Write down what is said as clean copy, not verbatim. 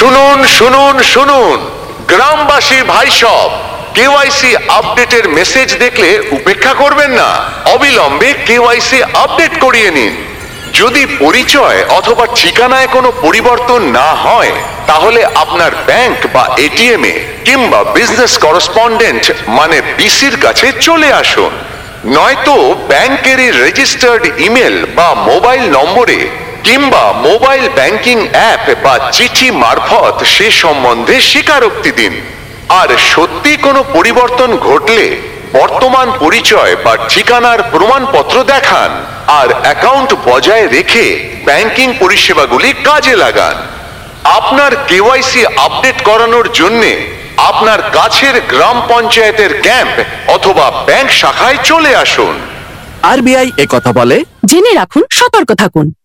শুনুন শুনুন শুনুন গ্রামবাসী ভাই সব, কেওয়াইসি আপডেটের মেসেজ দেখলে উপেক্ষা করবেন না, অবিলম্বে কেওয়াইসি আপডেট করিয়ে নিন। যদি পরিচয় অথবা ঠিকানায় কোনো পরিবর্তন না হয় তাহলে আপনার ব্যাংক বা এটিএম এ কিংবা বিজনেস করেসপন্ডেন্ট মানে বিসির কাছে চলে আসুন, নয়তো ব্যাংকেরই রেজিস্টার্ড ইমেল বা মোবাইল নম্বরে কিংবা মোবাইল ব্যাংকিং অ্যাপ বা চিঠি মারফত সে সম্বন্ধে স্বীকারোক্তি দিন। আর সত্যি কোনো পরিবর্তন ঘটলে বর্তমান পরিচয় বা ঠিকানার প্রমাণপত্র দেখান আর অ্যাকাউন্ট বজায় রেখে ব্যাংকিং পরিষেবাগুলি কাজে লাগান। আপনার কেওয়াইসি আপডেট করানোর জন্য আপনার কাছের গ্রাম পঞ্চায়েতের ক্যাম্প অথবা ব্যাংক শাখায় চলে আসুন। আরবিআই একথা বলে, জেনে রাখুন, সতর্ক থাকুন।